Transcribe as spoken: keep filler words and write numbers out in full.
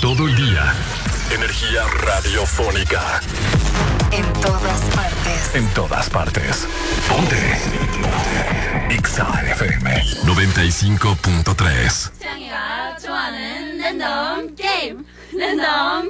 todo el día. Energía radiofónica. En todas partes. En todas partes. Ponte. Ponte. Exa F M noventa y cinco punto tres. 취향이가 좋아하는 랜덤 게임. 랜덤